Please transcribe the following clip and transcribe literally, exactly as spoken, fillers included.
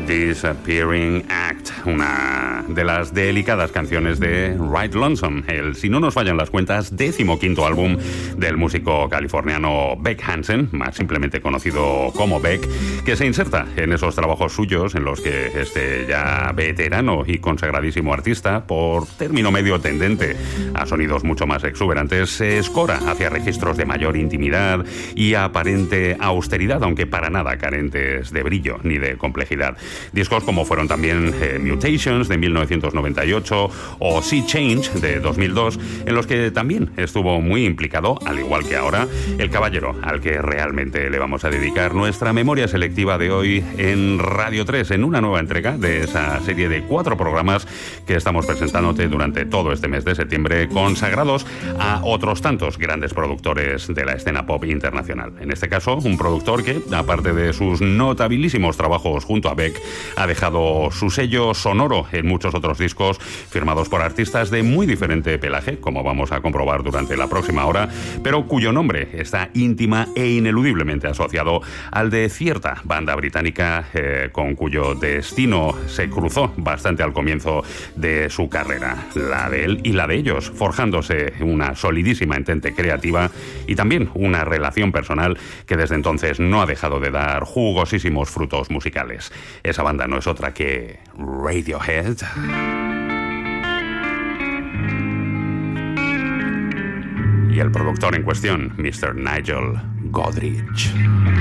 Disappearing Act, una de las delicadas canciones de Wright Lonesome, el, si no nos fallan las cuentas, decimoquinto álbum del músico californiano Beck Hansen, más simplemente conocido como Beck, que se inserta en esos trabajos suyos en los que este ya veterano y consagradísimo artista, por término medio tendente a sonidos mucho más exuberantes, se escora hacia registros de mayor intimidad y aparente austeridad, aunque para nada carentes de brillo ni de complejidad. Discos como fueron también eh, Mutations de mil novecientos noventa y ocho o Sea Change de dos mil dos, en los que también estuvo muy implicado, al igual que ahora, el caballero al que realmente le vamos a dedicar nuestra memoria selectiva de hoy en Radio tres, en una nueva entrega de esa serie de cuatro programas que estamos presentándote durante todo este mes de septiembre, consagrados a otros tantos grandes productores de la escena pop internacional. En este caso, un productor que, aparte de sus notabilísimos trabajos junto a Beck, ha dejado su sello sonoro en muchos otros discos firmados por artistas de muy diferente pelaje, como vamos a comprobar durante la próxima hora, pero cuyo nombre está íntima e ineludiblemente asociado al de cierta banda británica eh, con cuyo destino se cruzó bastante al comienzo de su carrera, la de él y la de ellos, forjándose una solidísima entente creativa y también una relación personal que desde entonces no ha dejado de dar jugosísimos frutos musicales. Esa banda no es otra que Radiohead. Y el productor en cuestión, mister Nigel Godrich.